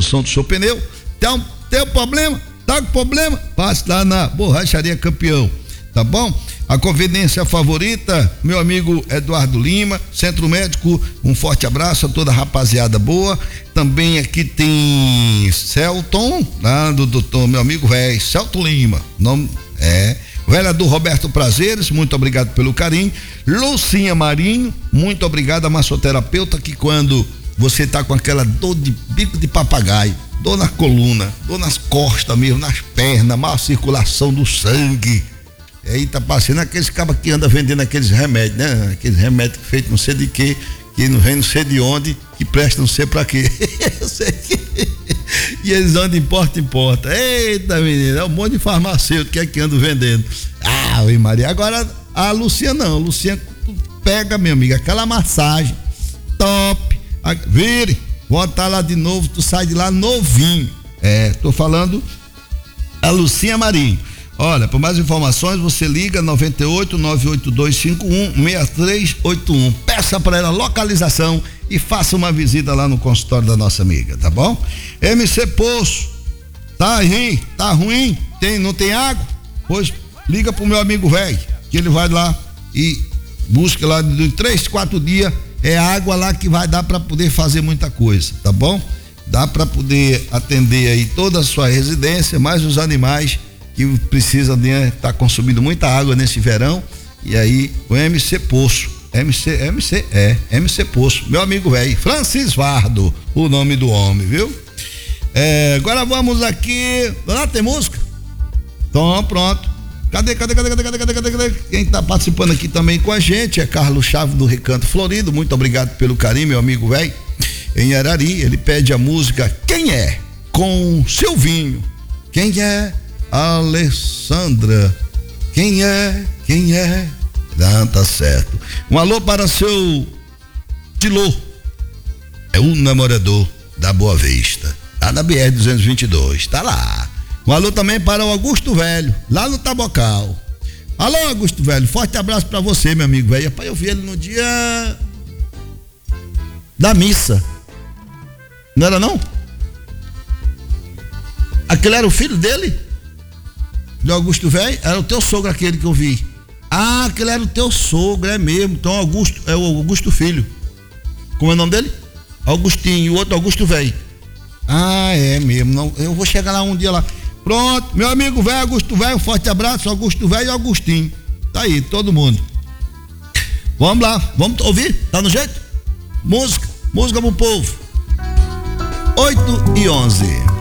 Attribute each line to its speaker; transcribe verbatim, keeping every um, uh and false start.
Speaker 1: manutenção do seu pneu. Tem um, tem um problema? Tá com problema? Passe lá na Borracharia Campeão, tá bom? A conveniência favorita, meu amigo Eduardo Lima, Centro Médico, um forte abraço a toda a rapaziada boa. Também aqui tem Celton, lá do doutor, meu amigo velho, Celton Lima, nome é, vereador Roberto Prazeres, muito obrigado pelo carinho. Lucinha Marinho, muito obrigado, a massoterapeuta, que quando você tá com aquela dor de bico de papagaio, dor na coluna, dor nas costas mesmo, nas pernas, má circulação do sangue, aí tá passando aqueles cabas que anda vendendo aqueles remédios, né? Aqueles remédios feitos não sei de quê, que não vem não sei de onde, que presta não sei pra quê. Eu sei que... E eles andam em porta em porta. Eita, menina, é um monte de farmacêutico que é que anda vendendo. Ah, oi Maria. Agora, a Lucinha não, a Lucinha pega, meu amigo, aquela massagem top, a, vire, volta lá de novo, tu sai de lá novinho. É, tô falando a Lucinha Marinho. Olha, por mais informações você liga noventa e oito, nove oito dois cinco um, seis três oito um. Peça para ela localização e faça uma visita lá no consultório da nossa amiga, tá bom? M C Poço, tá ruim, tá ruim, tem, não tem água? Pois liga pro meu amigo velho, que ele vai lá e busca lá de três, quatro dias, é água lá que vai dar para poder fazer muita coisa, tá bom? Dá para poder atender aí toda a sua residência, mais os animais que precisa de estar tá consumindo muita água nesse verão, e aí o M C Poço, M C, M C, é, M C Poço, meu amigo velho, Francis Vardo, o nome do homem, viu? É, agora vamos aqui, lá tem música? Então pronto, cadê, cadê, cadê, cadê, cadê, cadê, cadê, cadê? Quem tá participando aqui também com a gente é Carlos Chaves do Recanto Florido, muito obrigado pelo carinho, meu amigo velho, em Arari, ele pede a música Quem É? Com Silvinho. Quem é? Alessandra, quem é, quem é? Ah, tá certo. Um alô para seu Tilô, é o namorador da Boa Vista, lá na B R duzentos e vinte e dois, tá lá. Um alô também para o Augusto Velho, lá no Tabocal. Alô, Augusto Velho, forte abraço para você, meu amigo velho. Rapaz, eu vi ele no dia da missa, não era não? Aquele era o filho dele? Do Augusto Velho? Era o teu sogro aquele que eu vi. Ah, aquele era o teu sogro, é mesmo. Então Augusto, é o Augusto Filho. Como é o nome dele? Augustinho, e o outro Augusto Velho. Ah, é mesmo. Não, eu vou chegar lá um dia lá. Pronto, meu amigo velho, Augusto Velho, um forte abraço, Augusto Velho e Augustinho. Tá aí, todo mundo. Vamos lá, vamos ouvir? Tá no jeito? Música, música pro povo. oito e onze.